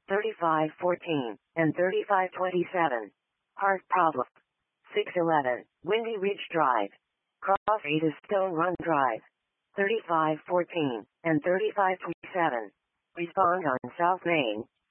3514, and 3527. Heart problem. 611, Windy Ridge Drive. Cross 8 is Stone Run Drive. 3514, and 3527. Respond on South Main.